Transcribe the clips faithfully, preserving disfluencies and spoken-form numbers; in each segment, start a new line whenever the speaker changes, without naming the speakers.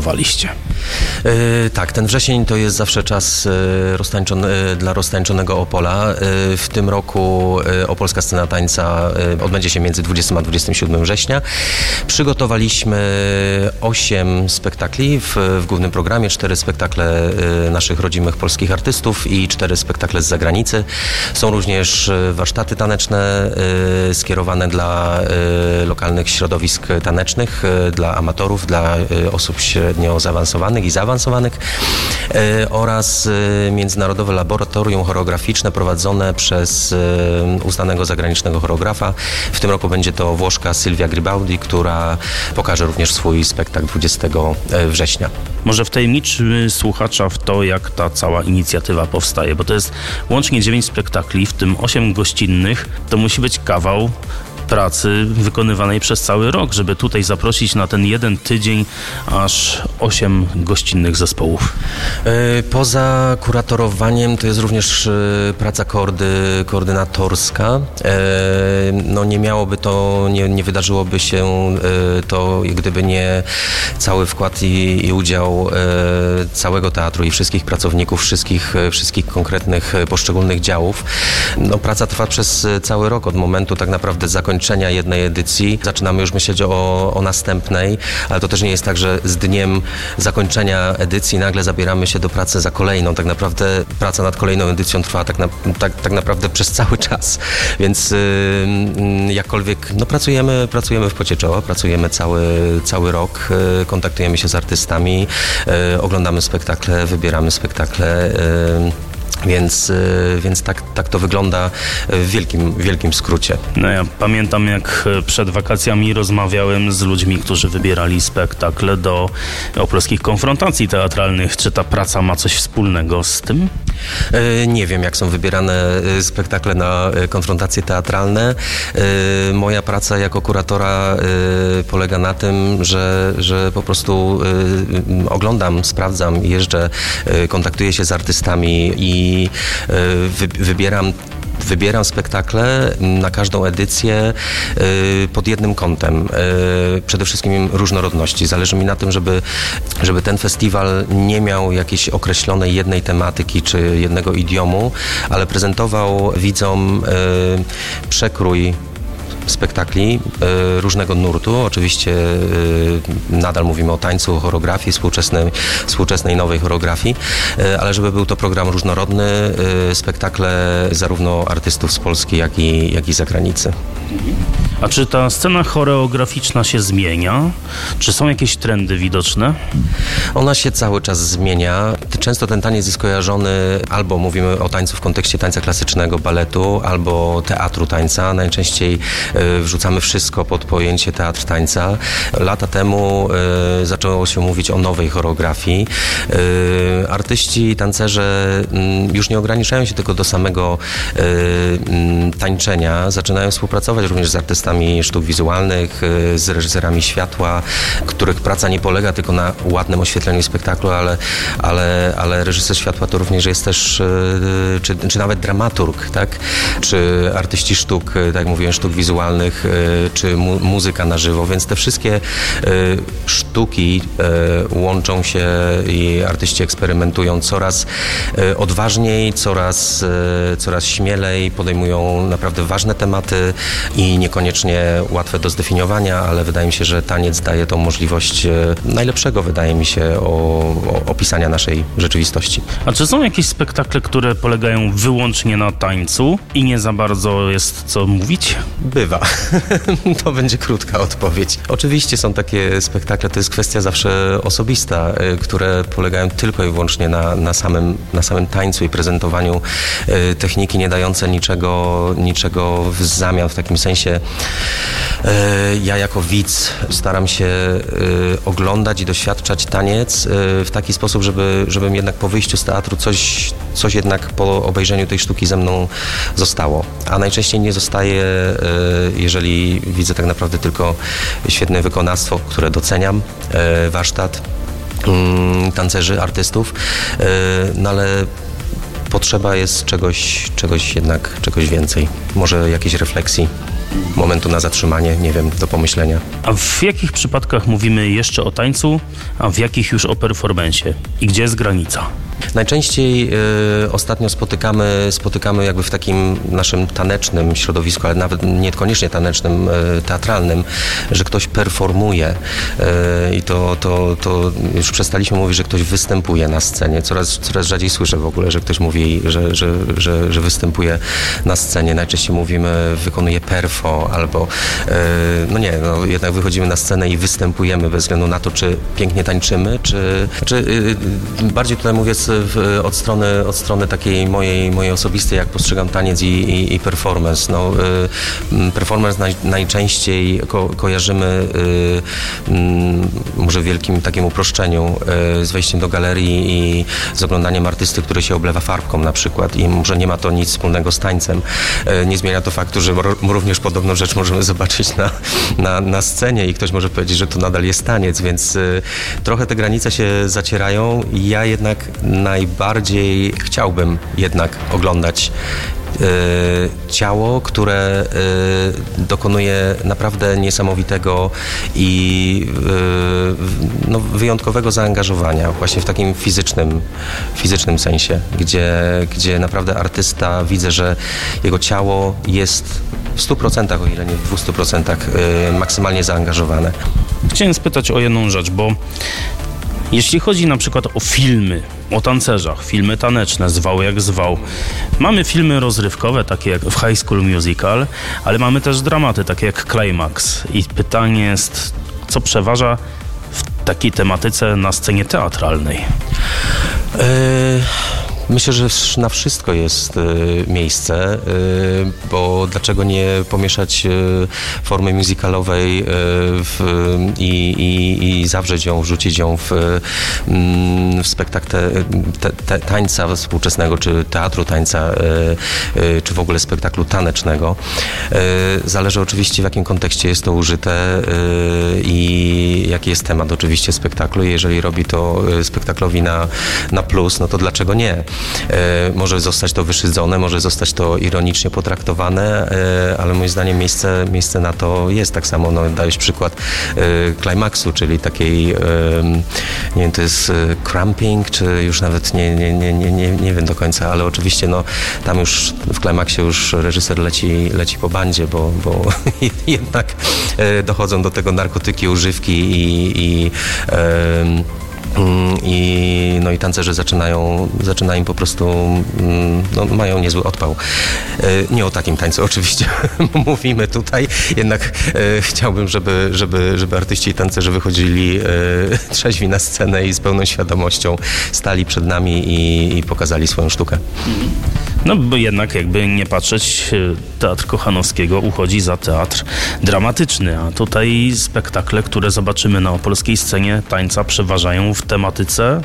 waliście.
Yy, tak, ten wrzesień to jest zawsze czas yy, roztańczony, yy, dla roztańczonego Opola. Yy, w tym roku yy, Opolska Scena Tańca yy, odbędzie się między dwudziestym a dwudziestym siódmym września. Przygotowaliśmy osiem spektakli w, w głównym programie, cztery spektakle yy, naszych rodzimych polskich artystów i cztery spektakle z zagranicy. Są również warsztaty taneczne yy, skierowane dla yy, lokalnych środowisk tanecznych, yy, dla amatorów, dla yy, osób średnio zaawansowanych i zaawansowanych e, oraz e, międzynarodowe laboratorium choreograficzne prowadzone przez e, uznanego zagranicznego choreografa. W tym roku będzie to Włoszka Silvia Gribaldi, która pokaże również swój spektakl dwudziestego września.
Może wtajemniczy słuchacza w to, jak ta cała inicjatywa powstaje, bo to jest łącznie dziewięć spektakli, w tym osiem gościnnych. To musi być kawał pracy wykonywanej przez cały rok, żeby tutaj zaprosić na ten jeden tydzień aż osiem gościnnych zespołów.
Poza kuratorowaniem to jest również praca koordy, koordynatorska. No nie miałoby to, nie, nie wydarzyłoby się to, gdyby nie cały wkład i, i udział całego teatru i wszystkich pracowników, wszystkich, wszystkich konkretnych poszczególnych działów. No, praca trwa przez cały rok, od momentu tak naprawdę zakończenia jednej edycji. Zaczynamy już myśleć o, o następnej, ale to też nie jest tak, że z dniem zakończenia edycji nagle zabieramy się do pracy za kolejną. Tak naprawdę praca nad kolejną edycją trwa tak, na, tak, tak naprawdę przez cały czas, więc yy, jakkolwiek no, pracujemy, pracujemy w pocie czoła, pracujemy cały, cały rok, yy, kontaktujemy się z artystami, yy, oglądamy spektakle, wybieramy spektakle. Yy, Więc, więc tak, tak to wygląda w wielkim, wielkim skrócie.
No ja pamiętam, jak przed wakacjami rozmawiałem z ludźmi, którzy wybierali spektakle do opolskich konfrontacji teatralnych. Czy ta praca ma coś wspólnego z tym?
Nie wiem, jak są wybierane spektakle na konfrontacje teatralne. Moja praca jako kuratora polega na tym, że, że po prostu oglądam, sprawdzam, jeżdżę, kontaktuję się z artystami i Wy, wybieram Wybieram spektakle na każdą edycję pod jednym kątem. Przede wszystkim różnorodności. Zależy mi na tym, żeby, żeby ten festiwal nie miał jakiejś określonej jednej tematyki czy jednego idiomu, ale prezentował widzom przekrój spektakli y, różnego nurtu. Oczywiście y, nadal mówimy o tańcu, o choreografii, współczesnej, współczesnej nowej choreografii, y, ale żeby był to program różnorodny, y, spektakle zarówno artystów z Polski, jak i, jak i z zagranicy.
A czy ta scena choreograficzna się zmienia? Czy są jakieś trendy widoczne?
Ona się cały czas zmienia. Często ten taniec jest kojarzony, albo mówimy o tańcu w kontekście tańca klasycznego, baletu, albo teatru tańca. Najczęściej y, wrzucamy wszystko pod pojęcie teatr tańca. Lata temu y, zaczęło się mówić o nowej choreografii. Y, artyści, tancerze y, już nie ograniczają się tylko do samego y, y, tańczenia. Zaczynają współpracować również z artystami sztuk wizualnych, z reżyserami światła, których praca nie polega tylko na ładnym oświetleniu spektaklu, ale, ale, ale reżyser światła to również jest też, czy, czy nawet dramaturg, tak? Czy artyści sztuk, tak jak mówiłem, sztuk wizualnych, czy mu, muzyka na żywo, więc te wszystkie sztuki łączą się i artyści eksperymentują coraz odważniej, coraz, coraz śmielej, podejmują naprawdę ważne tematy i niekoniecznie łatwe do zdefiniowania, ale wydaje mi się, że taniec daje tą możliwość najlepszego, wydaje mi się, o, o opisania naszej rzeczywistości.
A czy są jakieś spektakle, które polegają wyłącznie na tańcu i nie za bardzo jest co mówić?
Bywa. To będzie krótka odpowiedź. Oczywiście są takie spektakle, to jest kwestia zawsze osobista, które polegają tylko i wyłącznie na, na, samym, na samym tańcu i prezentowaniu techniki, nie dające niczego, niczego w zamian, w takim sensie. Ja jako widz staram się oglądać i doświadczać taniec w taki sposób, żeby, żebym jednak po wyjściu z teatru coś, coś jednak po obejrzeniu tej sztuki ze mną zostało. A najczęściej nie zostaje, jeżeli widzę tak naprawdę tylko świetne wykonawstwo, które doceniam, warsztat tancerzy, artystów, no ale potrzeba jest czegoś, czegoś jednak, czegoś więcej. Może jakiejś refleksji. momentu na zatrzymanie, nie wiem, do pomyślenia.
A w jakich przypadkach mówimy jeszcze o tańcu, a w jakich już o performance'ie? I gdzie jest granica?
Najczęściej y, ostatnio spotykamy, spotykamy jakby w takim naszym tanecznym środowisku, ale nawet niekoniecznie tanecznym, y, teatralnym, że ktoś performuje y, i to, to, to już przestaliśmy mówić, że ktoś występuje na scenie. Coraz, coraz rzadziej słyszę w ogóle, że ktoś mówi, że, że, że, że występuje na scenie. Najczęściej mówimy, wykonuje perfo albo y, no nie, no jednak wychodzimy na scenę i występujemy bez względu na to, czy pięknie tańczymy, czy, czy y, bardziej tutaj mówię W, od, strony, od strony takiej mojej, mojej osobistej, jak postrzegam taniec i, i, i performance. No, y, performance naj, najczęściej ko, kojarzymy y, y, może w wielkim takim uproszczeniu y, z wejściem do galerii i z oglądaniem artysty, który się oblewa farbką na przykład i może nie ma to nic wspólnego z tańcem. Y, nie zmienia to faktu, że również podobną rzecz możemy zobaczyć na, na, na scenie i ktoś może powiedzieć, że to nadal jest taniec, więc y, trochę te granice się zacierają i ja jednak najbardziej chciałbym jednak oglądać y, ciało, które y, dokonuje naprawdę niesamowitego i y, no, wyjątkowego zaangażowania właśnie w takim fizycznym, fizycznym sensie, gdzie, gdzie naprawdę artysta, widzę, że jego ciało jest w stu procentach, o ile nie w dwustu procentach y, maksymalnie zaangażowane.
Chciałem spytać o jedną rzecz, bo jeśli chodzi na przykład o filmy, o tancerzach, filmy taneczne, zwał jak zwał. Mamy filmy rozrywkowe, takie jak w High School Musical, ale mamy też dramaty, takie jak Climax. I pytanie jest, co przeważa w takiej tematyce na scenie teatralnej?
Yy... Myślę, że na wszystko jest y, miejsce, y, bo dlaczego nie pomieszać y, formy musicalowej y, w, i, i, i zawrzeć ją, wrzucić ją w, y, w spektakl te, te, te, tańca współczesnego, czy teatru tańca, y, y, czy w ogóle spektaklu tanecznego. Y, zależy oczywiście, w jakim kontekście jest to użyte y, i jaki jest temat oczywiście spektaklu. Jeżeli robi to spektaklowi na, na plus, no to dlaczego nie? E, może zostać to wyszydzone, może zostać to ironicznie potraktowane, e, ale moim zdaniem miejsce, miejsce na to jest. Tak samo no, dałeś przykład e, Climaxu, czyli takiej, e, nie wiem, to jest e, cramping, czy już nawet nie, nie, nie, nie, nie, nie wiem do końca, ale oczywiście no, tam już w Climaxie już reżyser leci, leci po bandzie, bo, bo jednak e, dochodzą do tego narkotyki, używki i, i e, I, no i tancerze zaczynają, zaczyna im po prostu, no, mają niezły odpał. Nie o takim tańcu oczywiście mówimy tutaj, jednak e, chciałbym, żeby, żeby, żeby artyści i tancerze wychodzili e, trzeźwi na scenę i z pełną świadomością stali przed nami i, i pokazali swoją sztukę.
No bo jednak jakby nie patrzeć, Teatr Kochanowskiego uchodzi za teatr dramatyczny, a tutaj spektakle, które zobaczymy na opolskiej scenie tańca, przeważają w tematyce?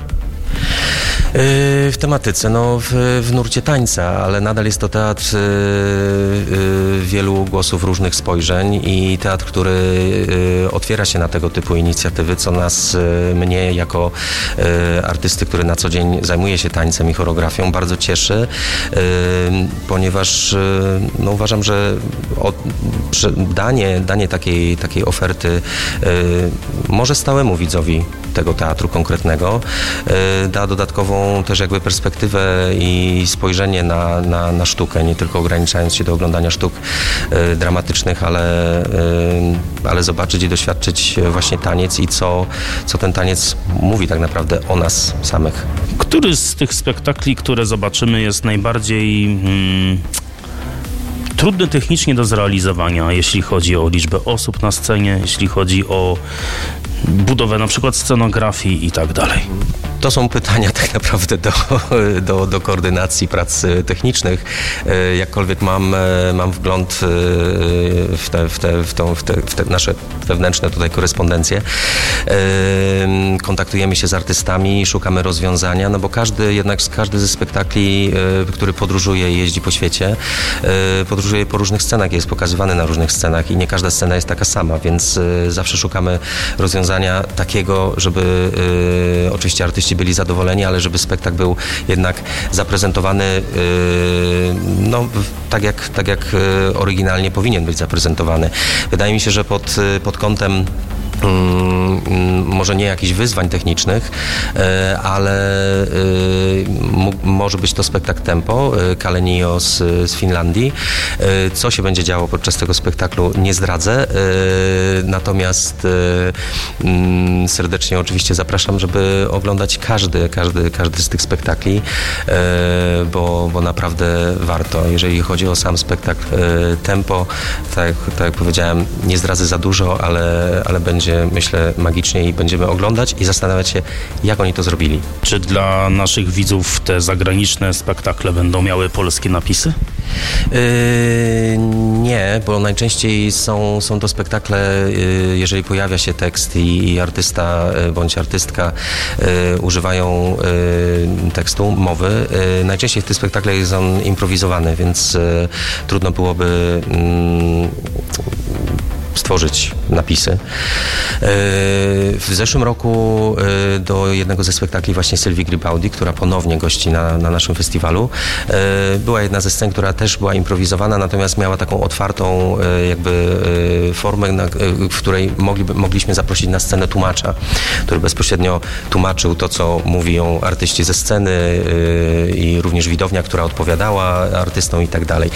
W tematyce, no w, w nurcie tańca, ale nadal jest to teatr y, y, wielu głosów, różnych spojrzeń i teatr, który y, otwiera się na tego typu inicjatywy, co nas, y, mnie jako y, artysty, który na co dzień zajmuje się tańcem i choreografią, bardzo cieszy, y, ponieważ y, no, uważam, że od, że danie, danie takiej, takiej oferty y, może stałemu widzowi tego teatru konkretnego y, da dodatkową też jakby perspektywę i spojrzenie na, na, na sztukę, nie tylko ograniczając się do oglądania sztuk y, dramatycznych, ale, y, ale zobaczyć i doświadczyć właśnie taniec i co, co ten taniec mówi tak naprawdę o nas samych.
Który z tych spektakli, które zobaczymy, jest najbardziej hmm, trudny technicznie do zrealizowania, jeśli chodzi o liczbę osób na scenie, jeśli chodzi o budowę na przykład scenografii i tak dalej?
To są pytania tak naprawdę do, do, do koordynacji prac technicznych. Jakkolwiek mam, mam wgląd w te, w, te, w, tą, w, te, w te nasze wewnętrzne tutaj korespondencje. Kontaktujemy się z artystami, szukamy rozwiązania, no bo każdy, jednak każdy ze spektakli, który podróżuje i jeździ po świecie, podróżuje po różnych scenach, jest pokazywany na różnych scenach i nie każda scena jest taka sama, więc zawsze szukamy rozwiązania takiego, żeby oczywiście oczywiście artyści byli zadowoleni, ale żeby spektakl był jednak zaprezentowany no, tak, jak, tak jak oryginalnie powinien być zaprezentowany. Wydaje mi się, że pod, pod kątem może nie jakichś wyzwań technicznych, ale może być to spektakl tempo, Kalenio z, z Finlandii. Co się będzie działo podczas tego spektaklu, nie zdradzę, natomiast serdecznie oczywiście zapraszam, żeby oglądać każdy, każdy, każdy z tych spektakli, bo, bo naprawdę warto. Jeżeli chodzi o sam spektakl tempo, tak, tak jak powiedziałem, nie zdradzę za dużo, ale, ale będzie, myślę, magicznie i będziemy oglądać i zastanawiać się, jak oni to zrobili.
Czy dla naszych widzów te zagraniczne spektakle będą miały polskie napisy?
Yy, nie, bo najczęściej są, są to spektakle, yy, jeżeli pojawia się tekst i, i artysta yy, bądź artystka yy, używają yy, tekstu, mowy. Yy, najczęściej w tych spektaklach jest on improwizowany, więc yy, trudno byłoby yy, stworzyć napisy. W zeszłym roku do jednego ze spektakli właśnie Sylwii Gribaldi, która ponownie gości na, na naszym festiwalu, była jedna ze scen, która też była improwizowana, natomiast miała taką otwartą jakby formę, w której mogli, mogliśmy zaprosić na scenę tłumacza, który bezpośrednio tłumaczył to, co mówią artyści ze sceny i również widownia, która odpowiadała artystom i tak dalej.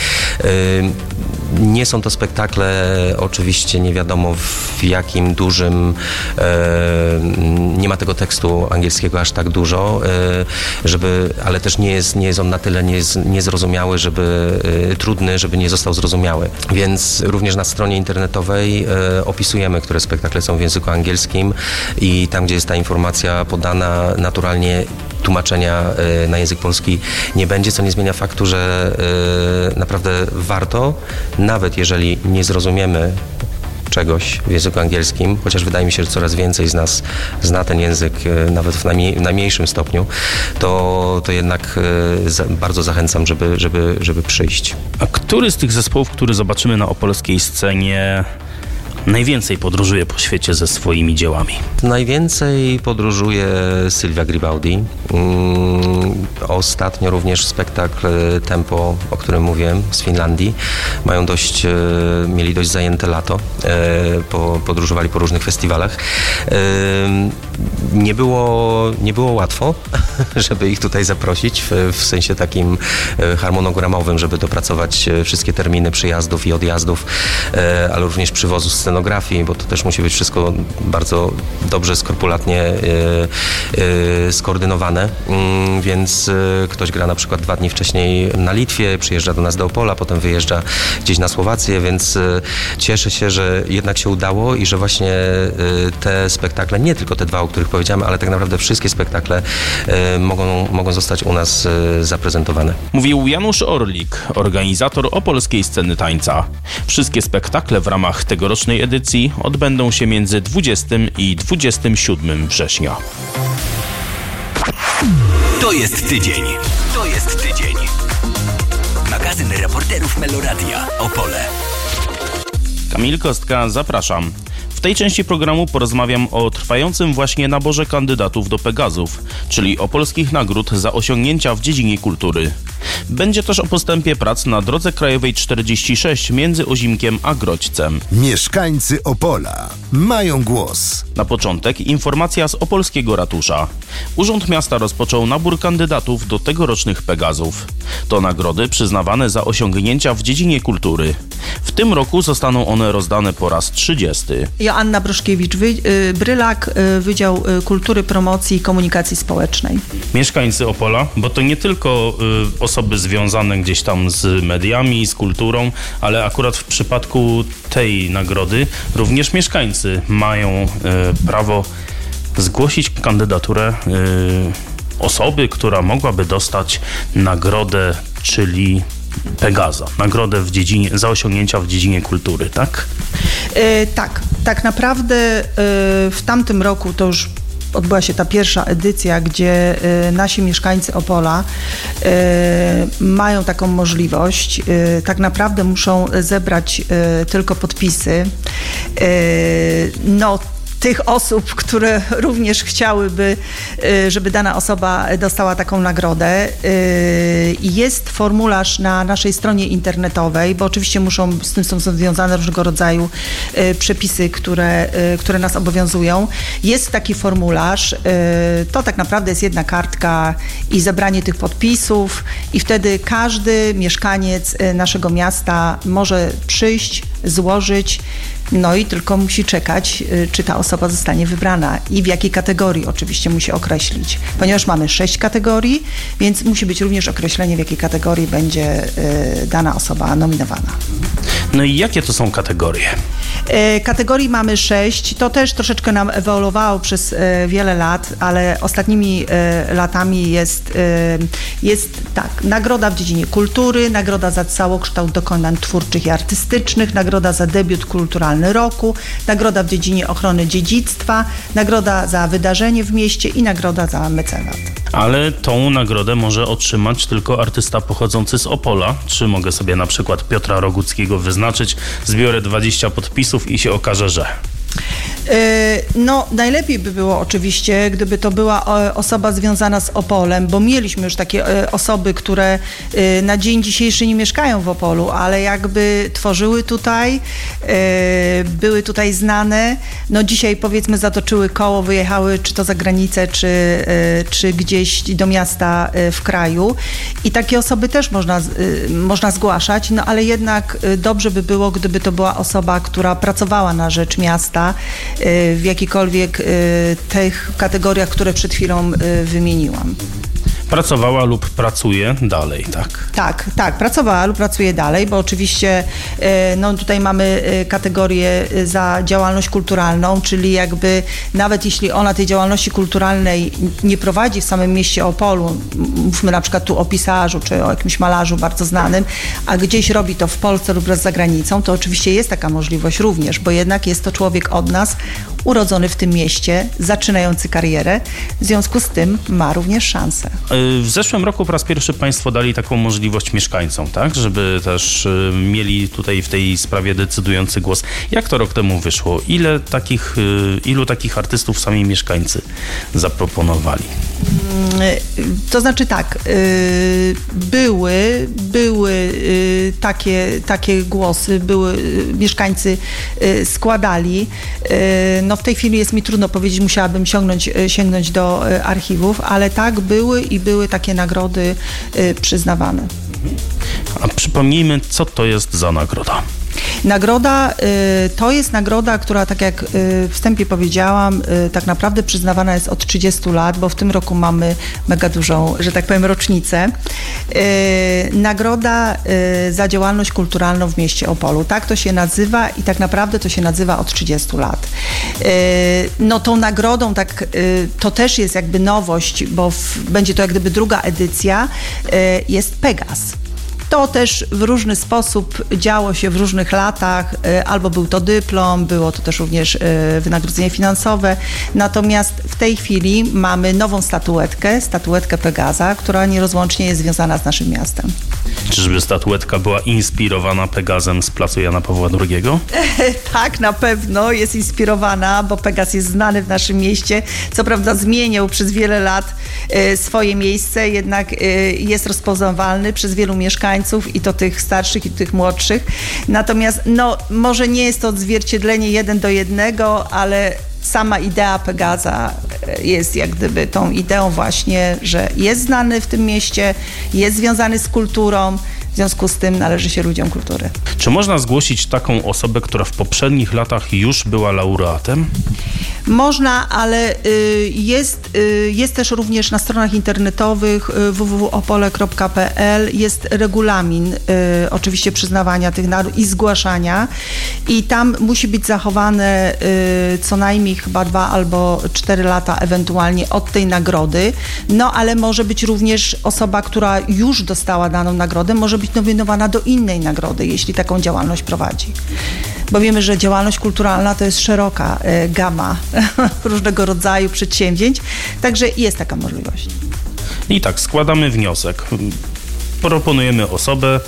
Nie są to spektakle oczywiście nie wiadomo w jakim dużym, e, nie ma tego tekstu angielskiego aż tak dużo, e, żeby, ale też nie jest, nie jest on na tyle niez, niezrozumiały, żeby e, trudny, żeby nie został zrozumiały. Więc również na stronie internetowej e, opisujemy, które spektakle są w języku angielskim i tam, gdzie jest ta informacja podana, naturalnie tłumaczenia e, na język polski nie będzie, co nie zmienia faktu, że e, naprawdę warto, nawet jeżeli nie zrozumiemy czegoś w języku angielskim, chociaż wydaje mi się, że coraz więcej z nas zna ten język, nawet w najmniej, w najmniejszym stopniu, to, to jednak za, bardzo zachęcam, żeby, żeby, żeby przyjść.
A który z tych zespołów, który zobaczymy na opolskiej scenie, najwięcej podróżuje po świecie ze swoimi dziełami?
Najwięcej podróżuje Sylwia Gribaldi. Mm, ostatnio również spektakl Tempo, o którym mówiłem, z Finlandii. Mają dość, e, mieli dość zajęte lato. E, po, podróżowali po różnych festiwalach. E, nie było, nie było łatwo, żeby ich tutaj zaprosić, w, w sensie takim harmonogramowym, żeby dopracować wszystkie terminy przyjazdów i odjazdów, e, ale również przywozu scenografii, bo to też musi być wszystko bardzo dobrze, skrupulatnie e, e, skoordynowane, mm, więc e, ktoś gra na przykład dwa dni wcześniej na Litwie, przyjeżdża do nas do Opola, potem wyjeżdża gdzieś na Słowację, więc e, cieszę się, że jednak się udało i że właśnie e, te spektakle, nie tylko te dwa, o których powiedziałem, ale tak naprawdę wszystkie spektakle e, mogą, mogą zostać u nas e, zaprezentowane.
Mówił Janusz Orlik, organizator opolskiej sceny tańca. Wszystkie spektakle w ramach tegorocznej edycji odbędą się między dwudziestego i dwudziestego siódmego września.
To jest tydzień. To jest tydzień. Magazyn reporterów Meloradia Opole.
Kamil Kostka, zapraszam. W tej części programu porozmawiam o trwającym właśnie naborze kandydatów do Pegazów, czyli o polskich nagród za osiągnięcia w dziedzinie kultury. Będzie też o postępie prac na drodze krajowej czterdzieści sześć między Ozimkiem a Grodźcem.
Mieszkańcy Opola mają głos.
Na początek informacja z opolskiego ratusza. Urząd Miasta rozpoczął nabór kandydatów do tegorocznych Pegazów. To nagrody przyznawane za osiągnięcia w dziedzinie kultury. W tym roku zostaną one rozdane po raz trzydziesty.
Joanna Bruszkiewicz-Brylak, Wydział Kultury, Promocji i Komunikacji Społecznej.
Mieszkańcy Opola, bo to nie tylko y, osoby związane gdzieś tam z mediami, z kulturą, ale akurat w przypadku tej nagrody również mieszkańcy mają y, prawo zgłosić kandydaturę y, osoby, która mogłaby dostać nagrodę, czyli Pegaza, nagrodę w dziedzinie, za osiągnięcia w dziedzinie kultury, tak?
Yy, tak, tak naprawdę yy, w tamtym roku to już odbyła się ta pierwsza edycja, gdzie y, nasi mieszkańcy Opola y, mają taką możliwość. Y, tak naprawdę muszą zebrać y, tylko podpisy. Y, no, tych osób, które również chciałyby, żeby dana osoba dostała taką nagrodę. Jest formularz na naszej stronie internetowej, bo oczywiście muszą, z tym są związane różnego rodzaju przepisy, które, które nas obowiązują. Jest taki formularz, to tak naprawdę jest jedna kartka i zebranie tych podpisów i wtedy każdy mieszkaniec naszego miasta może przyjść, złożyć, no i tylko musi czekać, czy ta osoba zostanie wybrana i w jakiej kategorii oczywiście musi określić. Ponieważ mamy sześć kategorii, więc musi być również określenie, w jakiej kategorii będzie dana osoba nominowana.
No i jakie to są kategorie?
Kategorii mamy sześć. To też troszeczkę nam ewoluowało przez wiele lat, ale ostatnimi latami jest, jest tak, nagroda w dziedzinie kultury, nagroda za całokształt dokonań twórczych i artystycznych, nagroda za debiut kulturalny roku, nagroda w dziedzinie ochrony dziedzictwa, nagroda za wydarzenie w mieście i nagroda za mecenat.
Ale tą nagrodę może otrzymać tylko artysta pochodzący z Opola. Czy mogę sobie na przykład Piotra Roguckiego wyznaczyć, zbiorę dwadzieścia podpisów i się okaże, że...
No, najlepiej by było oczywiście, gdyby to była osoba związana z Opolem, bo mieliśmy już takie osoby, które na dzień dzisiejszy nie mieszkają w Opolu, ale jakby tworzyły tutaj, były tutaj znane. No dzisiaj powiedzmy zatoczyły koło, wyjechały czy to za granicę, czy, czy gdzieś do miasta w kraju i takie osoby też można, można zgłaszać, no ale jednak dobrze by było, gdyby to była osoba, która pracowała na rzecz miasta w jakikolwiek tych kategoriach, które przed chwilą wymieniłam.
Pracowała lub pracuje dalej, tak?
Tak, tak, pracowała lub pracuje dalej, bo oczywiście no, tutaj mamy kategorię za działalność kulturalną, czyli jakby nawet jeśli ona tej działalności kulturalnej nie prowadzi w samym mieście Opolu, mówmy na przykład tu o pisarzu czy o jakimś malarzu bardzo znanym, a gdzieś robi to w Polsce lub za granicą, to oczywiście jest taka możliwość również, bo jednak jest to człowiek od nas, urodzony w tym mieście, zaczynający karierę, w związku z tym ma również szansę.
W zeszłym roku po raz pierwszy Państwo dali taką możliwość mieszkańcom, tak? Żeby też mieli tutaj w tej sprawie decydujący głos. Jak to rok temu wyszło? Ile takich, ilu takich artystów sami mieszkańcy zaproponowali?
To znaczy tak, były, były takie, takie głosy, były, mieszkańcy składali. No w tej chwili jest mi trudno powiedzieć, musiałabym sięgnąć, sięgnąć do archiwów, ale tak, były i były takie nagrody przyznawane.
A przypomnijmy, co to jest za nagroda?
Nagroda y, to jest nagroda, która, tak jak y, w wstępie powiedziałam, y, tak naprawdę przyznawana jest od trzydziestu lat, bo w tym roku mamy mega dużą, że tak powiem, rocznicę. Y, nagroda y, za działalność kulturalną w mieście Opolu. Tak to się nazywa i tak naprawdę to się nazywa od trzydziestu lat. Y, no tą nagrodą, tak, y, to też jest jakby nowość, bo w, będzie to jak gdyby druga edycja, y, jest Pegas. To też w różny sposób działo się w różnych latach, albo był to dyplom, było to też również wynagrodzenie finansowe, natomiast w tej chwili mamy nową statuetkę, statuetkę Pegaza, która nierozłącznie jest związana z naszym miastem.
Czyżby statuetka była inspirowana Pegazem z placu Jana Pawła drugiego?
Tak, na pewno jest inspirowana, bo Pegaz jest znany w naszym mieście. Co prawda zmieniał przez wiele lat swoje miejsce, jednak jest rozpoznawalny przez wielu mieszkańców i to tych starszych i tych młodszych. Natomiast no, może nie jest to odzwierciedlenie jeden do jednego, ale sama idea Pegaza jest jak gdyby tą ideą właśnie, że jest znany w tym mieście, jest związany z kulturą, w związku z tym należy się ludziom kultury.
Czy można zgłosić taką osobę, która w poprzednich latach już była laureatem?
Można, ale jest, jest też również na stronach internetowych w w w kropka opole kropka p l jest regulamin oczywiście przyznawania tych nagród i zgłaszania i tam musi być zachowane co najmniej chyba dwa albo cztery lata ewentualnie od tej nagrody, no ale może być również osoba, która już dostała daną nagrodę, może być nominowana do innej nagrody, jeśli taką działalność prowadzi. Bo wiemy, że działalność kulturalna to jest szeroka y, gama różnego rodzaju przedsięwzięć, także jest taka możliwość.
I tak, składamy wniosek. Proponujemy osobę,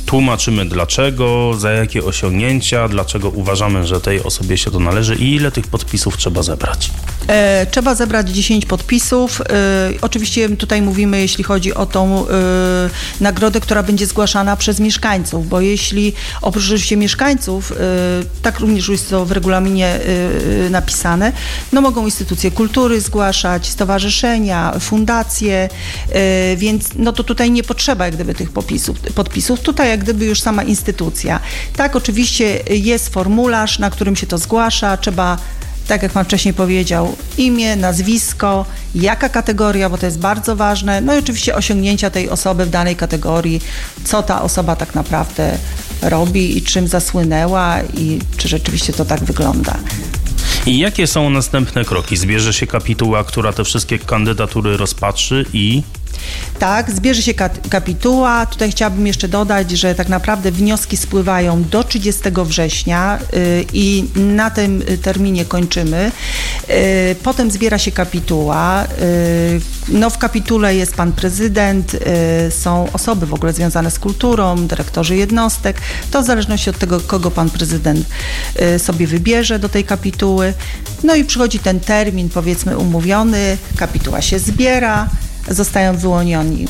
tłumaczymy dlaczego, za jakie osiągnięcia, dlaczego uważamy, że tej osobie się to należy i ile tych podpisów trzeba zebrać.
E, trzeba zebrać dziesięć podpisów. E, oczywiście tutaj mówimy, jeśli chodzi o tą e, nagrodę, która będzie zgłaszana przez mieszkańców, bo jeśli oprócz oczywiście mieszkańców, e, tak również jest to w regulaminie e, napisane, no mogą instytucje kultury zgłaszać, stowarzyszenia, fundacje, e, więc no to tutaj nie potrzeba jak gdyby tych podpisów. podpisów. Tutaj jak gdyby już sama instytucja. Tak, oczywiście jest formularz, na którym się to zgłasza, trzeba, tak jak pan wcześniej powiedział, imię, nazwisko, jaka kategoria, bo to jest bardzo ważne, no i oczywiście osiągnięcia tej osoby w danej kategorii, co ta osoba tak naprawdę robi i czym zasłynęła i czy rzeczywiście to tak wygląda.
I jakie są następne kroki? Zbierze się kapituła, która te wszystkie kandydatury rozpatrzy i...
Tak, zbierze się kapituła. Tutaj chciałabym jeszcze dodać, że tak naprawdę wnioski spływają do trzydziestego września yy, i na tym terminie kończymy. Yy, potem zbiera się kapituła. Yy, no w kapitule jest pan prezydent, yy, są osoby w ogóle związane z kulturą, dyrektorzy jednostek. To w zależności od tego, kogo pan prezydent yy, sobie wybierze do tej kapituły. No i przychodzi ten termin, powiedzmy, umówiony, kapituła się zbiera, zostają wyłonioni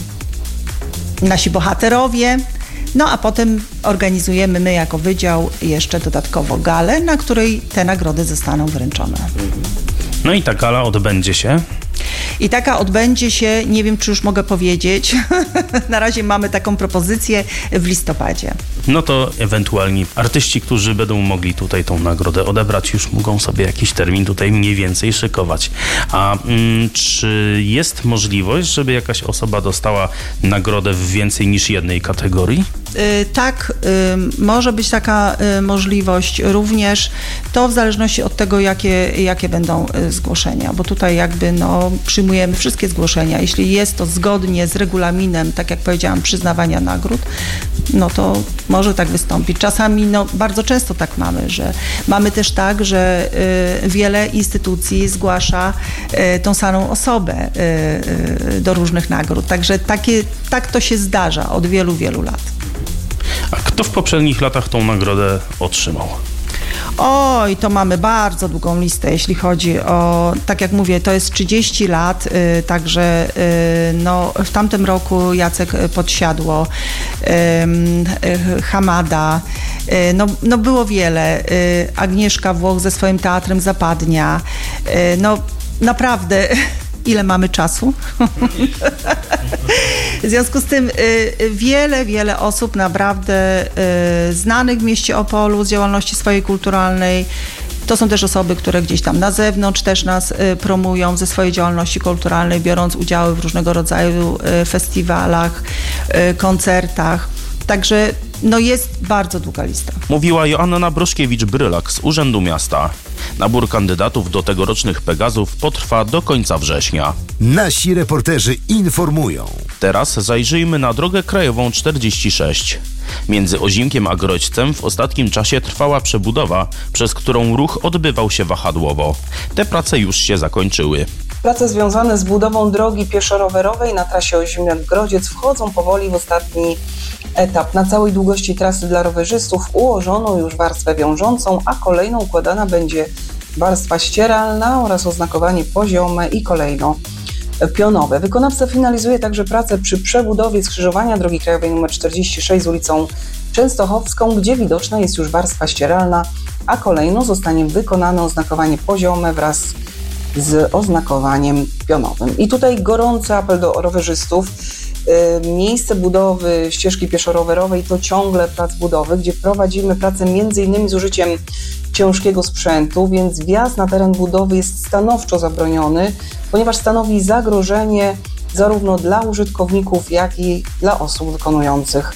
nasi bohaterowie, no a potem organizujemy my jako wydział jeszcze dodatkowo galę, na której te nagrody zostaną wręczone.
No i ta gala odbędzie się?
I taka odbędzie się, nie wiem czy już mogę powiedzieć, na razie mamy taką propozycję w listopadzie.
No to ewentualnie artyści, którzy będą mogli tutaj tą nagrodę odebrać, już mogą sobie jakiś termin tutaj mniej więcej szykować. A mm, czy jest możliwość, żeby jakaś osoba dostała nagrodę w więcej niż jednej kategorii?
Yy, tak, yy, może być taka yy, możliwość również. To w zależności od tego, jakie, jakie będą yy, zgłoszenia, bo tutaj jakby no, przyjmujemy wszystkie zgłoszenia. Jeśli jest to zgodnie z regulaminem, tak jak powiedziałam, przyznawania nagród, no to może tak wystąpić. Czasami, no bardzo często tak mamy, że mamy też tak, że y, wiele instytucji zgłasza y, tą samą osobę y, y, do różnych nagród. Także takie, tak to się zdarza od wielu, wielu lat.
A kto w poprzednich latach tą nagrodę otrzymał?
Oj, to mamy bardzo długą listę, jeśli chodzi o, tak jak mówię, to jest trzydzieści lat, y, także y, no, w tamtym roku Jacek Podsiadło, y, y, Hamada, y, no, no było wiele, y, Agnieszka Włoch ze swoim teatrem Zapadnia, y, no naprawdę... Ile mamy czasu? W związku z tym y, wiele, wiele osób naprawdę y, znanych w mieście Opolu z działalności swojej kulturalnej. To są też osoby, które gdzieś tam na zewnątrz też nas y, promują ze swojej działalności kulturalnej, biorąc udziały w różnego rodzaju y, festiwalach, y, koncertach. Także no jest bardzo długa lista.
Mówiła Joanna Broszkiewicz-Brylak z Urzędu Miasta. Nabór kandydatów do tegorocznych Pegazów potrwa do końca września.
Nasi reporterzy informują.
Teraz zajrzyjmy na drogę krajową czterdzieści sześć. Między Ozimkiem a Grodźcem w ostatnim czasie trwała przebudowa, przez którą ruch odbywał się wahadłowo. Te prace już się zakończyły.
Prace związane z budową drogi pieszo-rowerowej na trasie Ozimiak-Grodziec wchodzą powoli w ostatni etap. Na całej długości trasy dla rowerzystów ułożono już warstwę wiążącą, a kolejno układana będzie warstwa ścieralna oraz oznakowanie poziome i kolejno pionowe. Wykonawca finalizuje także pracę przy przebudowie skrzyżowania drogi krajowej nr czterdzieści sześć z ulicą Częstochowską, gdzie widoczna jest już warstwa ścieralna, a kolejno zostanie wykonane oznakowanie poziome wraz z oznakowaniem pionowym. I tutaj gorący apel do rowerzystów. Miejsce budowy ścieżki pieszo-rowerowej to ciągle plac budowy, gdzie prowadzimy pracę między innymi z użyciem ciężkiego sprzętu, więc wjazd na teren budowy jest stanowczo zabroniony, ponieważ stanowi zagrożenie zarówno dla użytkowników, jak i dla osób wykonujących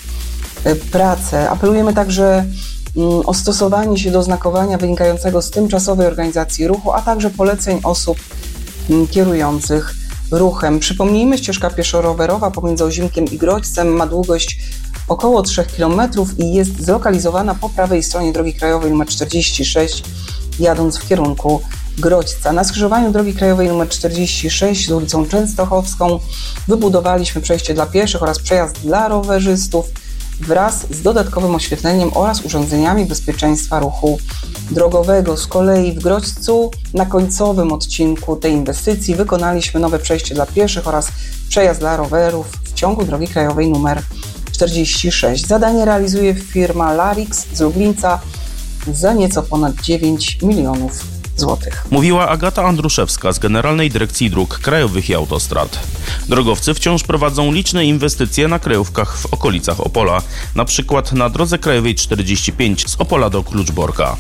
pracę. Apelujemy także o stosowanie się do oznakowania wynikającego z tymczasowej organizacji ruchu, a także poleceń osób kierujących ruchem. Przypomnijmy, ścieżka pieszo-rowerowa pomiędzy Ozimkiem i Grodźcem ma długość około trzech kilometrów i jest zlokalizowana po prawej stronie drogi krajowej nr czterdzieści sześć, jadąc w kierunku Grodźca. Na skrzyżowaniu drogi krajowej nr czterdzieści sześć z ulicą Częstochowską wybudowaliśmy przejście dla pieszych oraz przejazd dla rowerzystów. wraz z dodatkowym oświetleniem oraz urządzeniami bezpieczeństwa ruchu drogowego. Z kolei w Grodźcu na końcowym odcinku tej inwestycji wykonaliśmy nowe przejście dla pieszych oraz przejazd dla rowerów w ciągu drogi krajowej nr czterdzieści sześć. Zadanie realizuje firma Larix z Lublińca za nieco ponad dziewięć milionów złotych.
Mówiła Agata Andruszewska z Generalnej Dyrekcji Dróg Krajowych i Autostrad. Drogowcy wciąż prowadzą liczne inwestycje na krajówkach w okolicach Opola, na przykład na drodze krajowej czterdzieści pięć z Opola do Kluczborka.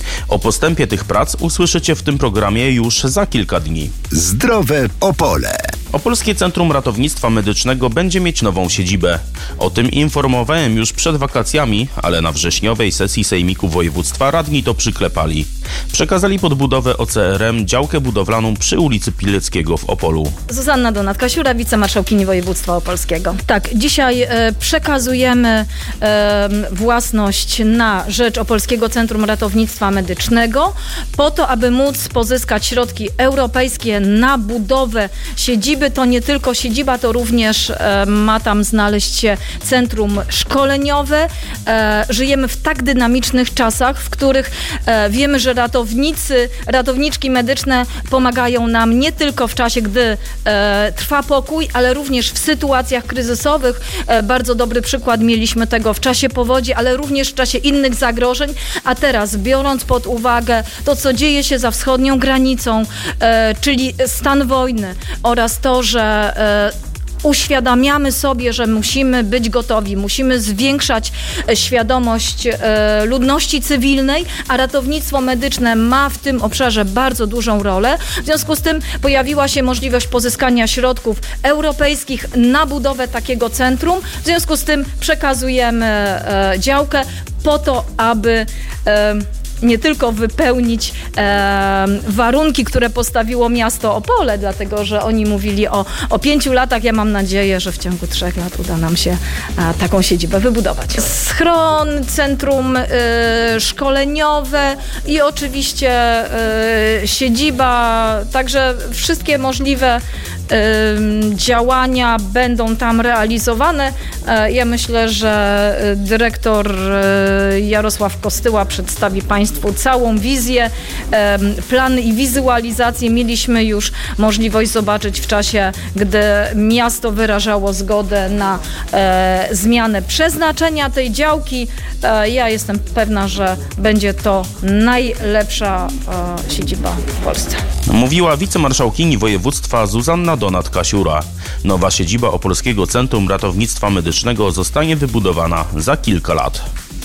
O postępie tych prac usłyszycie w tym programie już za kilka dni.
Zdrowe Opole.
Opolskie Centrum Ratownictwa Medycznego będzie mieć nową siedzibę. O tym informowałem już przed wakacjami, ale na wrześniowej sesji Sejmiku Województwa radni to przyklepali. Przekazali pod budowę O C R M działkę budowlaną przy ulicy Pileckiego w Opolu.
Zuzanna Donat-Kasiura, wicemarszałkini województwa opolskiego. Tak, dzisiaj e, przekazujemy e, własność na rzecz Opolskiego Centrum Ratownictwa Medycznego po to, aby móc pozyskać środki europejskie na budowę siedziby. To nie tylko siedziba, to również e, ma tam znaleźć się centrum szkoleniowe. E, żyjemy w tak dynamicznych czasach, w których e, wiemy, że ratownicy, ratowniczki medyczne pomagają nam nie tylko w czasie, gdy e, trwa pokój, ale również w sytuacjach kryzysowych. E, bardzo dobry przykład mieliśmy tego w czasie powodzi, ale również w czasie innych zagrożeń. A teraz, biorąc pod uwagę to, co dzieje się za wschodnią granicą, e, czyli stan wojny oraz to, że e, uświadamiamy sobie, że musimy być gotowi, musimy zwiększać świadomość e, ludności cywilnej, a ratownictwo medyczne ma w tym obszarze bardzo dużą rolę. W związku z tym pojawiła się możliwość pozyskania środków europejskich na budowę takiego centrum. W związku z tym przekazujemy e, działkę po to, aby e, nie tylko wypełnić e, warunki, które postawiło miasto Opole, dlatego że oni mówili o, o pięciu latach. Ja mam nadzieję, że w ciągu trzech lat uda nam się a, taką siedzibę wybudować. Schron, centrum e, szkoleniowe i oczywiście e, siedziba, także wszystkie możliwe działania będą tam realizowane. Ja myślę, że dyrektor Jarosław Kostyła przedstawi Państwu całą wizję, plan i wizualizację. Mieliśmy już możliwość zobaczyć w czasie, gdy miasto wyrażało zgodę na zmianę przeznaczenia tej działki. Ja jestem pewna, że będzie to najlepsza siedziba w Polsce.
Mówiła wicemarszałkini województwa Zuzanna Donat-Kasiura. Nowa siedziba Opolskiego Centrum Ratownictwa Medycznego zostanie wybudowana za kilka lat.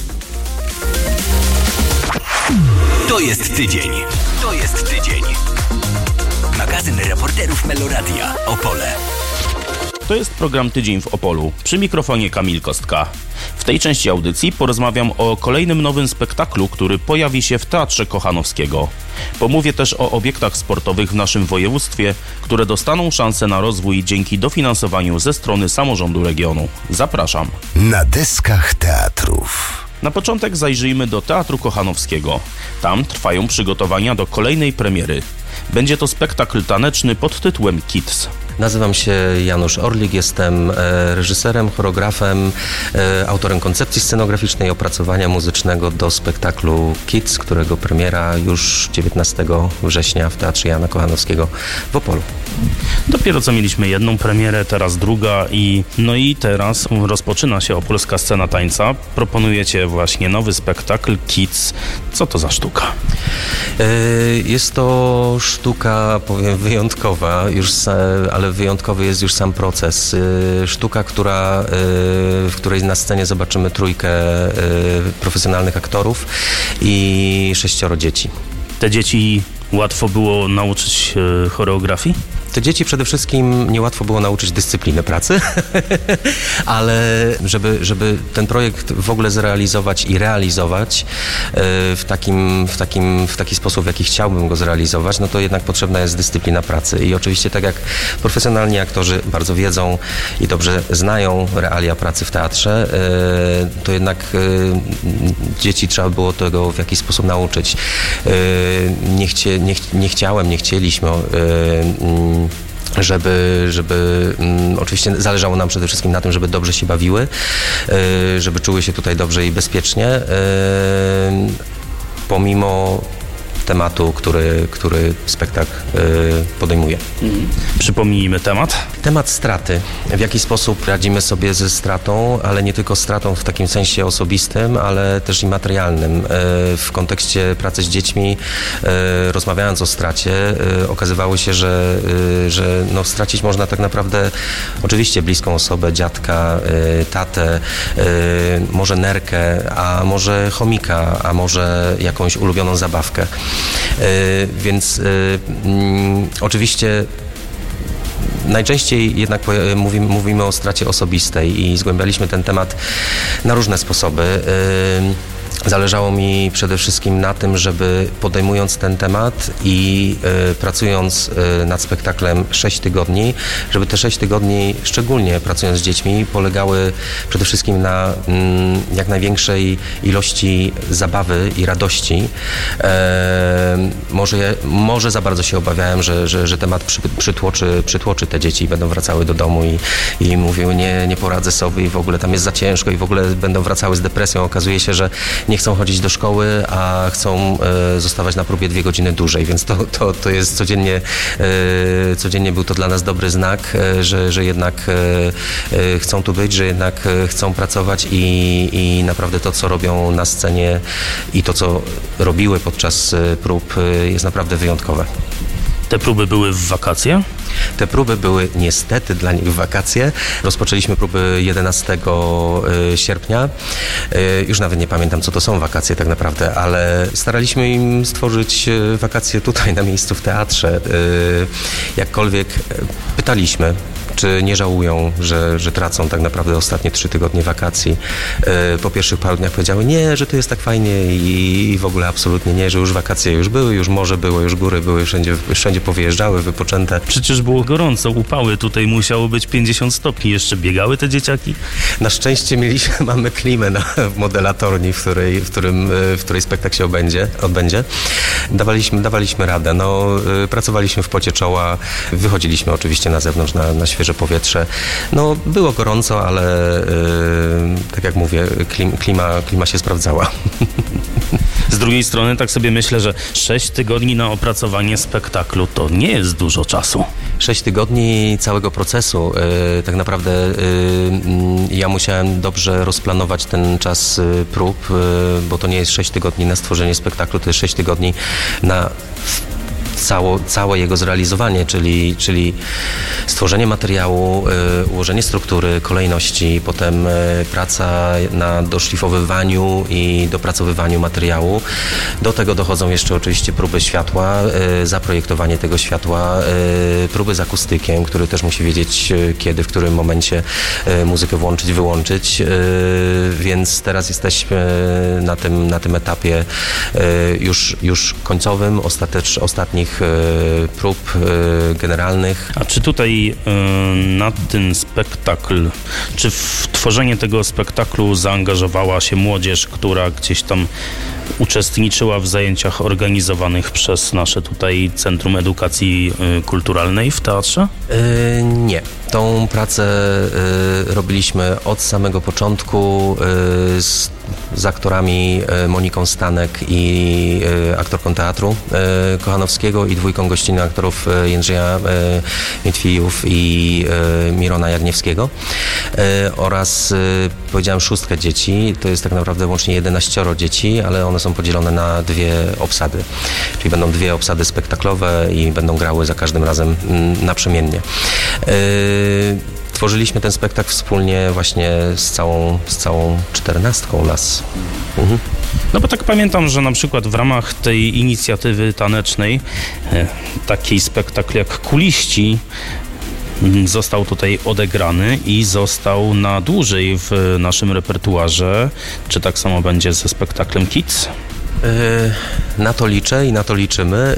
To jest tydzień. To jest tydzień. Magazyn reporterów Meloradia. Opole.
To jest program Tydzień w Opolu. Przy mikrofonie Kamil Kostka. W tej części audycji porozmawiam o kolejnym nowym spektaklu, który pojawi się w Teatrze Kochanowskiego. Pomówię też o obiektach sportowych w naszym województwie, które dostaną szansę na rozwój dzięki dofinansowaniu ze strony samorządu regionu. Zapraszam.
Na deskach teatrów.
Na początek zajrzyjmy do Teatru Kochanowskiego. Tam trwają przygotowania do kolejnej premiery. Będzie to spektakl taneczny pod tytułem Kids.
Nazywam się Janusz Orlik, jestem reżyserem, choreografem, autorem koncepcji scenograficznej, opracowania muzycznego do spektaklu Kids, którego premiera już dziewiętnastego września w Teatrze Jana Kochanowskiego w Opolu.
Dopiero co mieliśmy jedną premierę, teraz druga i no i teraz rozpoczyna się Opolska Scena Tańca. Proponujecie właśnie nowy spektakl Kids. Co to za sztuka?
Jest to sztuka, powiem, wyjątkowa, już, ale wyjątkowy jest już sam proces. Sztuka, która, w której na scenie zobaczymy trójkę profesjonalnych aktorów i sześcioro dzieci.
Te dzieci łatwo było nauczyć choreografii?
Te dzieci przede wszystkim niełatwo było nauczyć dyscypliny pracy, ale żeby, żeby ten projekt w ogóle zrealizować i realizować w takim, w takim, w taki sposób, w jaki chciałbym go zrealizować, no to jednak potrzebna jest dyscyplina pracy. I oczywiście tak jak profesjonalni aktorzy bardzo wiedzą i dobrze znają realia pracy w teatrze, to jednak dzieci trzeba było tego w jakiś sposób nauczyć. Nie, chcie, nie, nie chciałem, nie chcieliśmy żeby, żeby um, oczywiście zależało nam przede wszystkim na tym, żeby dobrze się bawiły, y, żeby czuły się tutaj dobrze i bezpiecznie, y, pomimo tematu, który, który spektakl y, podejmuje.
Mhm. Przypomnijmy temat.
Temat straty. W jaki sposób radzimy sobie ze stratą, ale nie tylko stratą w takim sensie osobistym, ale też i materialnym. Y, w kontekście pracy z dziećmi, y, rozmawiając o stracie, y, okazywało się, że, y, że no, stracić można tak naprawdę oczywiście bliską osobę, dziadka, y, tatę, y, może nerkę, a może chomika, a może jakąś ulubioną zabawkę. Yy, więc yy, yy, oczywiście najczęściej jednak mówimy, mówimy o stracie osobistej i zgłębialiśmy ten temat na różne sposoby. Yy, Zależało mi przede wszystkim na tym, żeby podejmując ten temat i y, pracując y, nad spektaklem sześć tygodni, żeby te sześć tygodni, szczególnie pracując z dziećmi, polegały przede wszystkim na mm, jak największej ilości zabawy i radości. E, może, może za bardzo się obawiałem, że, że, że temat przy, przytłoczy, przytłoczy te dzieci i będą wracały do domu i, i mówiły, nie, nie poradzę sobie i w ogóle tam jest za ciężko i w ogóle będą wracały z depresją. Okazuje się, że nie chcą chodzić do szkoły, a chcą e, zostawać na próbie dwie godziny dłużej, więc to, to, to jest codziennie, e, codziennie był to dla nas dobry znak, e, że, że jednak e, e, chcą tu być, że jednak e, chcą pracować i, i naprawdę to, co robią na scenie i to, co robiły podczas e, prób, e, jest naprawdę wyjątkowe.
Te próby były w wakacje?
Te próby były niestety dla nich w wakacje. Rozpoczęliśmy próby jedenastego sierpnia. Już nawet nie pamiętam, co to są wakacje tak naprawdę, ale staraliśmy im stworzyć wakacje tutaj na miejscu w teatrze. Jakkolwiek pytaliśmy, czy nie żałują, że, że tracą tak naprawdę ostatnie trzy tygodnie wakacji. Po pierwszych paru dniach powiedziały, nie, że tu jest tak fajnie i, i w ogóle absolutnie nie, że już wakacje już były, już morze było, już góry były, wszędzie, wszędzie powyjeżdżały, wypoczęte.
Przecież było gorąco, upały, tutaj musiało być pięćdziesiąt stopni, jeszcze biegały te dzieciaki?
Na szczęście mieliśmy, mamy klimę na, w modelatorni, w której, w, którym, w której spektakl się obędzie, odbędzie. Dawaliśmy, dawaliśmy radę, no, pracowaliśmy w pocie czoła, wychodziliśmy oczywiście na zewnątrz, na, na świeże powietrze. No, było gorąco, ale yy, tak jak mówię, klim, klima, klima się sprawdzała.
Z drugiej strony tak sobie myślę, że sześć tygodni na opracowanie spektaklu to nie jest dużo czasu.
Sześć tygodni całego procesu. Yy, tak naprawdę yy, ja musiałem dobrze rozplanować ten czas yy, prób, yy, bo to nie jest sześć tygodni na stworzenie spektaklu, to jest sześć tygodni na Cało, całe jego zrealizowanie, czyli, czyli stworzenie materiału, y, ułożenie struktury, kolejności, potem y, praca na doszlifowywaniu i dopracowywaniu materiału. Do tego dochodzą jeszcze oczywiście próby światła, y, zaprojektowanie tego światła, y, próby z akustykiem, który też musi wiedzieć y, kiedy, w którym momencie y, muzykę włączyć, wyłączyć, y, więc teraz jesteśmy na tym, na tym etapie y, już, już końcowym, ostatecz, ostatnich prób generalnych.
A czy tutaj na ten spektakl, czy w tworzenie tego spektaklu zaangażowała się młodzież, która gdzieś tam uczestniczyła w zajęciach organizowanych przez nasze tutaj Centrum Edukacji Kulturalnej w teatrze?
Yy, nie. Tą pracę y, robiliśmy od samego początku y, z, z aktorami y, Moniką Stanek i y, aktorką teatru y, Kochanowskiego i dwójką gościnnych aktorów y, Jędrzeja y, Mietwijów i y, Mirona Jagniewskiego y, oraz y, powiedziałem szóstkę dzieci. To jest tak naprawdę łącznie jedenaścioro dzieci, ale one są podzielone na dwie obsady. Czyli będą dwie obsady spektaklowe i będą grały za każdym razem y, naprzemiennie. Y, Tworzyliśmy ten spektakl wspólnie właśnie z całą, z całą czternastką nas. Mhm.
No bo tak pamiętam, że na przykład w ramach tej inicjatywy tanecznej e, taki spektakl jak Kuliści został tutaj odegrany i został na dłużej w naszym repertuarze. Czy tak samo będzie ze spektaklem Kids?
Na to liczę i na to liczymy.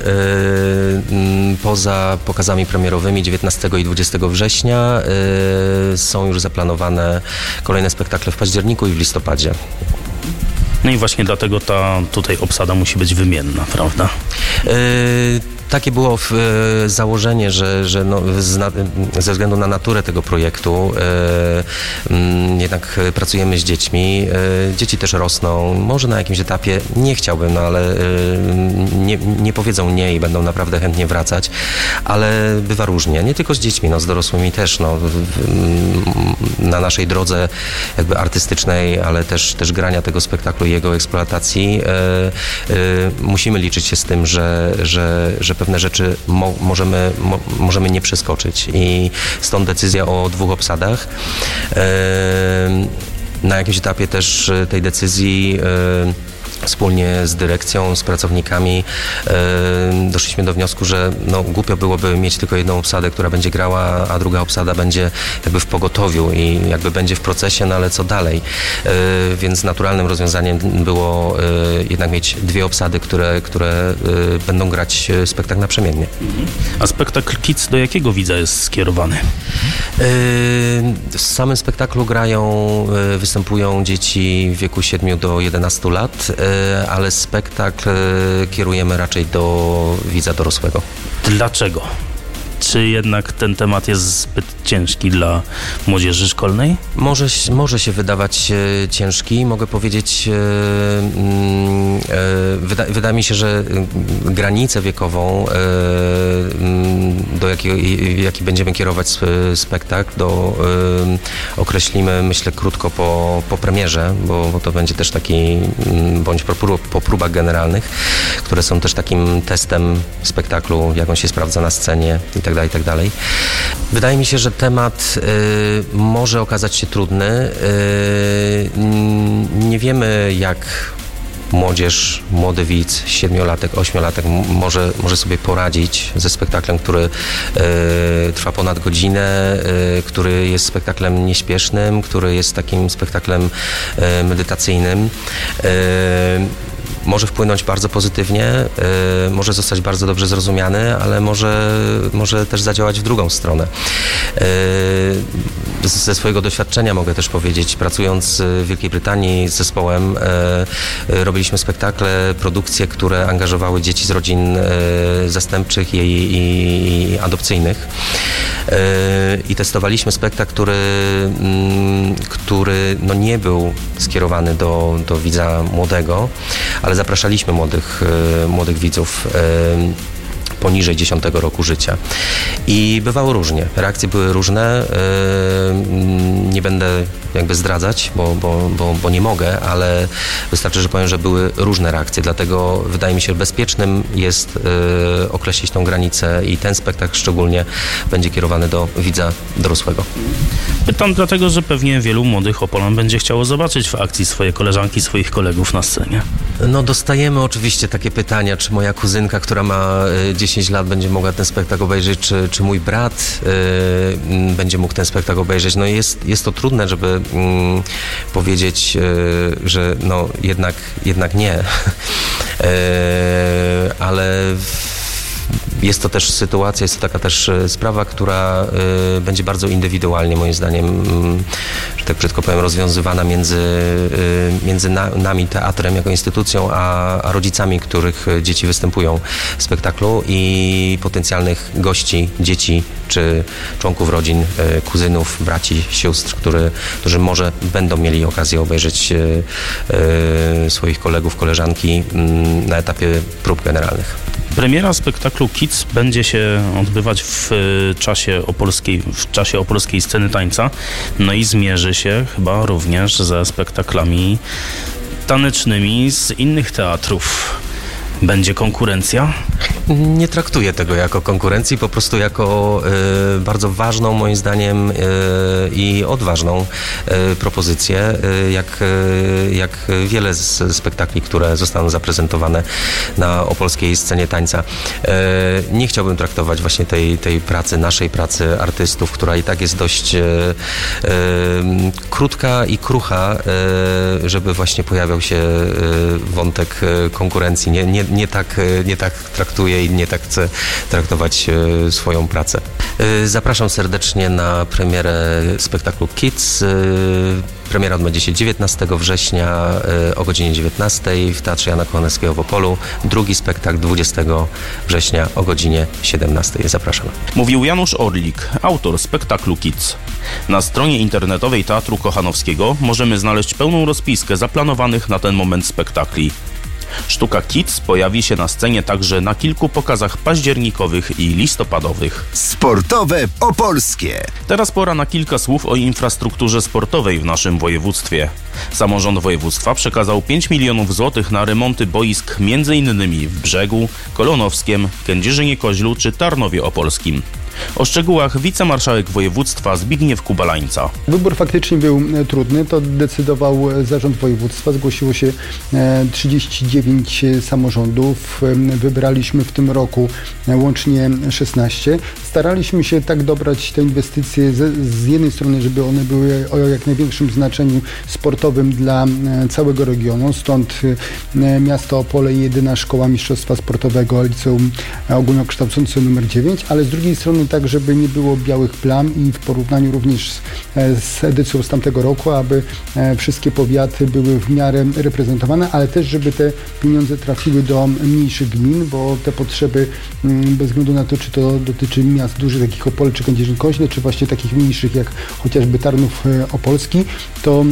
Poza pokazami premierowymi dziewiętnastego i dwudziestego września są już zaplanowane kolejne spektakle w październiku i w listopadzie.
No i właśnie dlatego ta tutaj obsada musi być wymienna, prawda?
Yy, takie było w, e, założenie, że, że no, zna, ze względu na naturę tego projektu e, m, jednak pracujemy z dziećmi. E, dzieci też rosną. Może na jakimś etapie nie chciałbym, no ale e, nie, nie powiedzą nie i będą naprawdę chętnie wracać, ale bywa różnie. Nie tylko z dziećmi, no, z dorosłymi też. No, w, w, na naszej drodze jakby artystycznej, ale też, też grania tego spektaklu i jego eksploatacji e, e, musimy liczyć się z tym, że, że, że pewne rzeczy mo, możemy, mo, możemy nie przeskoczyć i stąd decyzja o dwóch obsadach. E, na jakimś etapie też tej decyzji e, wspólnie z dyrekcją, z pracownikami e, doszliśmy do wniosku, że no, głupio byłoby mieć tylko jedną obsadę, która będzie grała, a druga obsada będzie jakby w pogotowiu i jakby będzie w procesie, no ale co dalej? E, więc naturalnym rozwiązaniem było e, jednak mieć dwie obsady, które, które e, będą grać spektakl naprzemiennie.
A spektakl Kids do jakiego widza jest skierowany?
E, w samym spektaklu grają, e, występują dzieci w wieku siedmiu do jedenastu lat, ale spektakl kierujemy raczej do widza dorosłego.
Dlaczego? Czy jednak ten temat jest zbyt ciężki dla młodzieży szkolnej?
Może, może się wydawać e, ciężki. Mogę powiedzieć, e, e, wyda, wydaje mi się, że granicę wiekową, e, do jakiego, jaki będziemy kierować spektakl, do, e, określimy, myślę, krótko po, po premierze, bo, bo to będzie też taki, bądź po, po próbach generalnych, które są też takim testem spektaklu, jak on się sprawdza na scenie i tak dalej, i tak dalej. Wydaje mi się, że temat y, może okazać się trudny. Y, nie wiemy, jak młodzież, młody widz, siedmiolatek, ośmiolatek m- może, może sobie poradzić ze spektaklem, który y, trwa ponad godzinę, y, który jest spektaklem nieśpiesznym, który jest takim spektaklem y, medytacyjnym. Y, Może wpłynąć bardzo pozytywnie, y, może zostać bardzo dobrze zrozumiany, ale może, może też zadziałać w drugą stronę. Y, ze swojego doświadczenia mogę też powiedzieć, pracując w Wielkiej Brytanii z zespołem, y, y, robiliśmy spektakle, produkcje, które angażowały dzieci z rodzin y, zastępczych i, i, i adopcyjnych. Y, I testowaliśmy spektakl, który, y, który no nie był skierowany do, do widza młodego, ale zapraszaliśmy młodych, młodych widzów poniżej dziesiątego roku życia. I bywało różnie. Reakcje były różne. Nie będę jakby zdradzać, bo, bo, bo, bo nie mogę, ale wystarczy, że powiem, że były różne reakcje. Dlatego wydaje mi się, że bezpiecznym jest określić tą granicę i ten spektakl szczególnie będzie kierowany do widza dorosłego.
Pytam dlatego, że pewnie wielu młodych Opolan będzie chciało zobaczyć w akcji swoje koleżanki, swoich kolegów na scenie.
No dostajemy oczywiście takie pytania, czy moja kuzynka, która ma dziesięć lat, będzie mogła ten spektakl obejrzeć, czy, czy mój brat y, będzie mógł ten spektakl obejrzeć. No jest, jest to trudne, żeby y, powiedzieć, y, że no jednak, jednak nie. y, ale w, jest to też sytuacja, jest to taka też sprawa, która y, będzie bardzo indywidualnie, moim zdaniem, y, że tak brzydko powiem, rozwiązywana między, y, między na, nami, teatrem jako instytucją, a, a rodzicami, których dzieci występują w spektaklu i potencjalnych gości, dzieci czy członków rodzin, y, kuzynów, braci, sióstr, który, którzy może będą mieli okazję obejrzeć y, y, swoich kolegów, koleżanki y, na etapie prób generalnych.
Premiera spektaklu Kids będzie się odbywać w czasie opolskiej, w czasie opolskiej sceny tańca, no i zmierzy się chyba również ze spektaklami tanecznymi z innych teatrów. Będzie konkurencja?
Nie traktuję tego jako konkurencji, po prostu jako y, bardzo ważną, moim zdaniem, y, i odważną y, propozycję, y, jak, y, jak wiele z spektakli, które zostaną zaprezentowane na opolskiej scenie tańca. Y, nie chciałbym traktować właśnie tej, tej pracy, naszej pracy artystów, która i tak jest dość y, y, krótka i krucha, y, żeby właśnie pojawiał się y, wątek konkurencji. Nie, nie, nie, tak, nie tak traktuję traktuję i nie tak chcę traktować e, swoją pracę. E, zapraszam serdecznie na premierę spektaklu Kids. E, Premiera odbędzie się dziewiętnastego września o godzinie dziewiętnastej w Teatrze Jana Kochanowskiego w Opolu. Drugi spektakl dwudziestego września o godzinie siedemnastej. Zapraszam.
Mówił Janusz Orlik, autor spektaklu Kids. Na stronie internetowej Teatru Kochanowskiego możemy znaleźć pełną rozpiskę zaplanowanych na ten moment spektakli. Sztuka Kids pojawi się na scenie także na kilku pokazach październikowych i listopadowych.
Sportowe Opolskie.
Teraz pora na kilka słów o infrastrukturze sportowej w naszym województwie. Samorząd województwa przekazał pięć milionów złotych na remonty boisk m.in. w Brzegu, Kolonowskiem, Kędzierzynie-Koźlu czy Tarnowie Opolskim. O szczegółach wicemarszałek województwa Zbigniew Kubalańca.
Wybór faktycznie był trudny, to decydował zarząd województwa. Zgłosiło się trzydzieści dziewięć samorządów. Wybraliśmy w tym roku łącznie szesnaście. Staraliśmy się tak dobrać te inwestycje z, z jednej strony, żeby one były o jak największym znaczeniu sportowym dla całego regionu. Stąd miasto Opole, jedyna szkoła mistrzostwa sportowego, liceum ogólnokształcące numer dziewięć, ale z drugiej strony tak, żeby nie było białych plam i w porównaniu również z, z edycją z tamtego roku, aby wszystkie powiaty były w miarę reprezentowane, ale też, żeby te pieniądze trafiły do mniejszych gmin, bo te potrzeby, bez względu na to, czy to dotyczy miast dużych, takich jak Opole czy Kędzierzyn-Koźle, czy właśnie takich mniejszych jak chociażby Tarnów Opolski, to,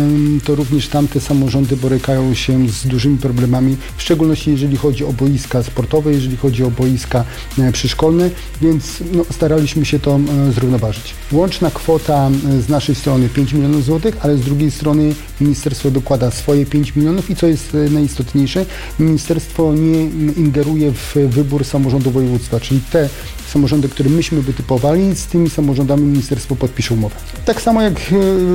to również tamte samorządy borykają się z dużymi problemami, w szczególności jeżeli chodzi o boiska sportowe, jeżeli chodzi o boiska przyszkolne, więc no, staraliśmy się to zrównoważyć. Łączna kwota z naszej strony pięć milionów złotych, ale z drugiej strony ministerstwo dokłada swoje pięć milionów i co jest najistotniejsze, ministerstwo nie ingeruje w wybór samorządu województwa, czyli te samorządy, które myśmy wytypowali, z tymi samorządami ministerstwo podpisze umowę. Tak samo jak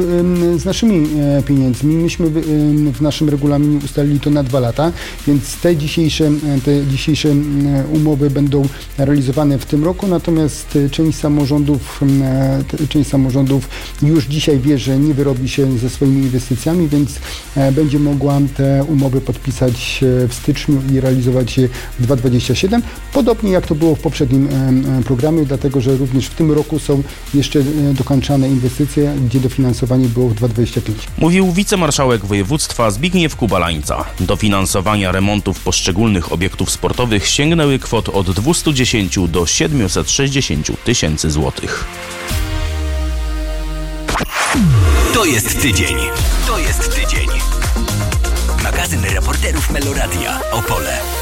z naszymi pieniędzmi, myśmy w naszym regulaminie ustalili to na dwa lata, więc te dzisiejsze, te dzisiejsze umowy będą realizowane w tym roku, natomiast część samorządów, część samorządów już dzisiaj wie, że nie wyrobi się ze swoimi inwestycjami, więc będzie mogła te umowy podpisać w styczniu i realizować je w dwa tysiące dwudziestym siódmym, podobnie jak to było w poprzednim programie, dlatego że również w tym roku są jeszcze dokończane inwestycje, gdzie dofinansowanie było w dwa tysiące dwudziestym piątym.
Mówił wicemarszałek województwa Zbigniew Kubalańca. Dofinansowania remontów poszczególnych obiektów sportowych sięgnęły kwot od dwieście dziesięć do siedemset sześćdziesiąt tysięcy złotych.
To jest tydzień. To jest tydzień. Magazyn reporterów Meloradia. Opole.